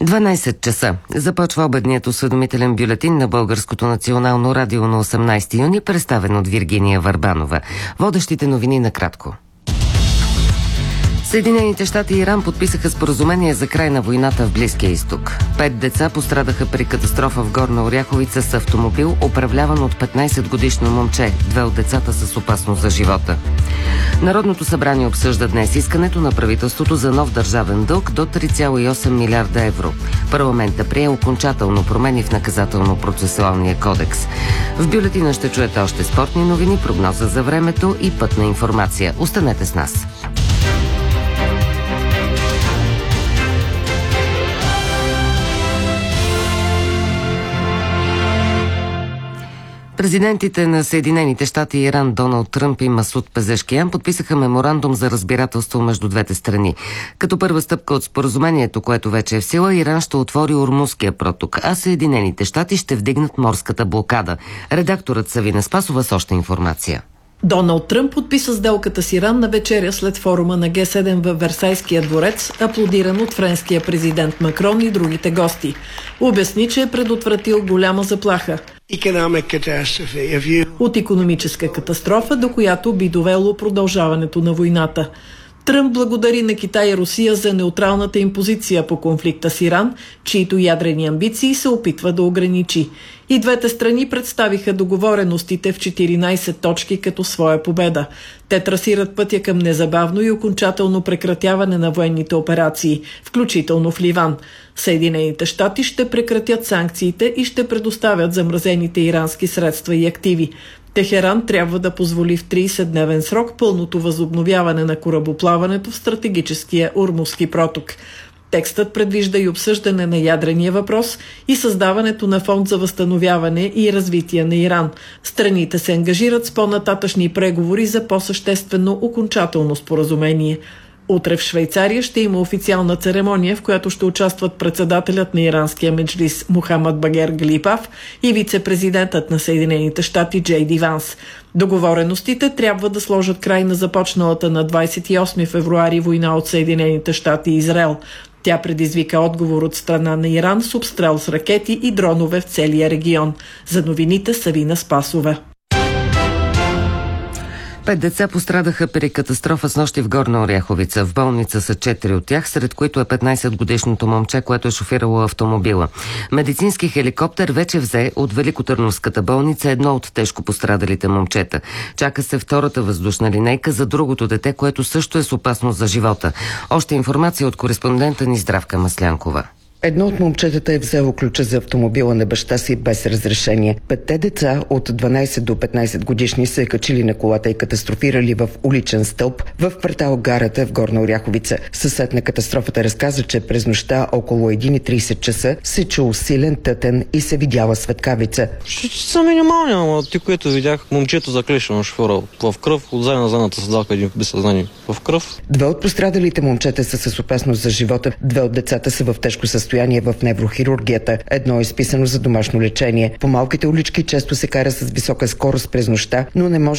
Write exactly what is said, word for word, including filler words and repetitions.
дванайсет часа. Започва обедният осведомителен бюлетин на Българското национално радио на осемнайсети юни, представен от Виргиния Върбанова. Водещите новини накратко. Съединените щати и Иран подписаха споразумение за край на войната в Близкия изток. Пет деца пострадаха при катастрофа в Горна Оряховица с автомобил, управляван от петнайсетгодишно момче. Две от децата с опасност за живота. Народното събрание обсъжда днес искането на правителството за нов държавен дълг до три цяло и осем милиарда евро. Парламентът прие окончателно промени в наказателно-процесуалния кодекс. В бюлетина ще чуете още спортни новини, прогноза за времето и пътна информация. Останете с нас. Президентите на Съединените щати и Иран Доналд Тръмп и Масуд Пезешкиян подписаха меморандум за разбирателство между двете страни. Като първа стъпка от споразумението, което вече е в сила, Иран ще отвори Ормузския проток, а Съединените щати ще вдигнат морската блокада. Редакторът Савина Спасова с още информация. Доналд Тръмп подписа сделката с Иран на вечеря след форума на Ге седем във Версайския дворец, аплодиран от френския президент Макрон и другите гости. Обясни, че е предотвратил голяма заплаха от икономическа катастрофа, до която би довело продължаването на войната. Тръмп благодари на Китай и Русия за неутралната им позиция по конфликта с Иран, чието ядрени амбиции се опитва да ограничи. И двете страни представиха договореностите в четиринайсет точки като своя победа. Те трасират пътя към незабавно и окончателно прекратяване на военните операции, включително в Ливан. Съединените щати ще прекратят санкциите и ще предоставят замразените ирански средства и активи. Техеран трябва да позволи в трийсетдневен срок пълното възобновяване на корабоплаването в стратегическия Ормузски проток. Текстът предвижда и обсъждане на ядрения въпрос и създаването на фонд за възстановяване и развитие на Иран. Страните се ангажират с по-нататъчни преговори за по-съществено окончателно споразумение. Утре в Швейцария ще има официална церемония, в която ще участват председателят на иранския меджлис Мохамад Багер Галипав и вице-президентът на Съединените щати Джей Ди Ванс. Договореностите трябва да сложат край на започналата на двайсет и осми февруари война от Съединените щати и Израел. Тя предизвика отговор от страна на Иран с обстрел с ракети и дронове в целия регион. За новините Савина Спасова. Пет деца пострадаха при катастрофа с нощи в Горна Оряховица. В болница са четири от тях, сред които е петнайсетгодишното момче, което е шофирало автомобила. Медицински хеликоптер вече взе от Великотърновската болница едно от тежко пострадалите момчета. Чака се втората въздушна линейка за другото дете, което също е с опасност за живота. Още информация от кореспондента ни Здравка Маслянкова. Едно от момчетата е взело ключа за автомобила на баща си без разрешение. Петте деца от дванайсет до петнайсет годишни се качили на колата и катастрофирали в уличен стълб в квартал Гарата в Горна Оряховица. Съсед на катастрофата разказа, че през нощта около едно и трийсет часа се чул силен тътен и се видяла светкавица. Ще са минимални, ама ти, което видях, момчето заклешено шофьора в кръв, от задна задната създалка един без съзнание в кръв. Две от пострадалите момчета са с опасност за живота. Две от децата са в тежко състояние в неврохирургията. Едно е изписано за домашно лечение. По малките улички често се кара с висока скорост през нощта, но не може